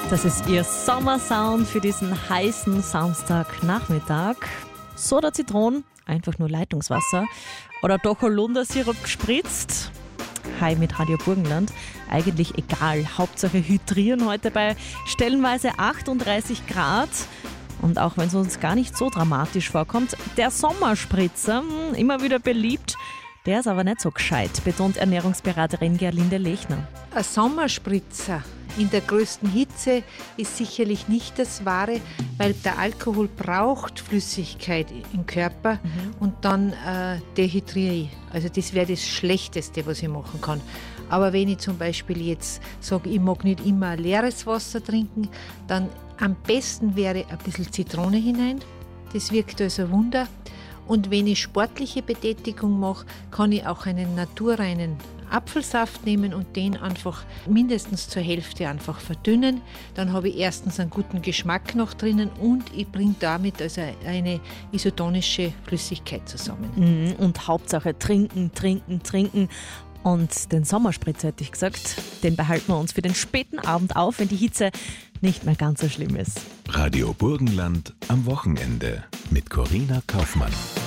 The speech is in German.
Das ist Ihr Sommersound für diesen heißen Samstagnachmittag. Soda Zitronen, einfach nur Leitungswasser oder doch Holundersirup gespritzt. Hi mit Radio Burgenland. Eigentlich egal, Hauptsache hydrieren heute bei stellenweise 38 Grad. Und auch wenn es uns gar nicht so dramatisch vorkommt, der Sommerspritzer, immer wieder beliebt, der ist aber nicht so gescheit, betont Ernährungsberaterin Gerlinde Lechner. Ein Sommerspritzer in der größten Hitze ist sicherlich nicht das Wahre, weil der Alkohol braucht Flüssigkeit im Körper und dann dehydriere ich. Also das wäre das Schlechteste, was ich machen kann. Aber wenn ich zum Beispiel jetzt sage, ich mag nicht immer leeres Wasser trinken, dann am besten wäre ein bisschen Zitrone hinein. Das wirkt als ein Wunder. Und wenn ich sportliche Betätigung mache, kann ich auch einen naturreinen Apfelsaft nehmen und den einfach mindestens zur Hälfte einfach verdünnen. Dann habe ich erstens einen guten Geschmack noch drinnen und ich bringe damit also eine isotonische Flüssigkeit zusammen. Und Hauptsache trinken, trinken, trinken. Und den Sommerspritzer, hätte ich gesagt, den behalten wir uns für den späten Abend auf, wenn die Hitze nicht mehr ganz so schlimm ist. Radio Burgenland am Wochenende mit Corinna Kaufmann.